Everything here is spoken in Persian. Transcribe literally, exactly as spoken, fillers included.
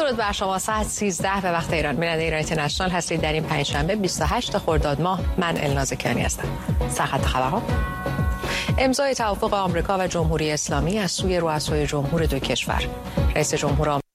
درود بر شما. ساعت سیزده به وقت ایران. بیننده ایران اینترنشنال هستید در این پنجشنبه بیست و هشت خرداد ماه. من الناز کیانی هستم. سرخط خبرها: امضای توافق آمریکا و جمهوری اسلامی از سوی رؤسای جمهور دو کشور. رئیس جمهور